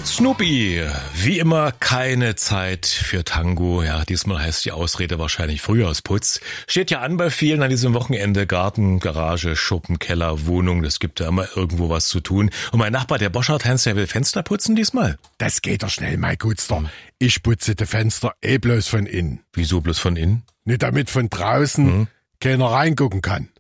Snoopy, wie immer keine Zeit für Tango. Ja, diesmal heißt die Ausrede wahrscheinlich Frühjahrsputz. Steht ja an bei vielen an diesem Wochenende. Garten, Garage, Schuppen, Keller, Wohnung. Das gibt ja immer irgendwo was zu tun. Und mein Nachbar, der Boschart Heinz, der will Fenster putzen diesmal. Das geht doch schnell, mein Gutster. Ich putze die Fenster bloß von innen. Wieso bloß von innen? Nicht damit von draußen keiner reingucken kann.